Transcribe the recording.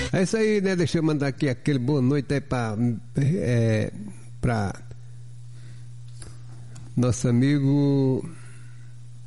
É isso aí, né? Deixa eu mandar aqui aquele boa noite aí pra nosso amigo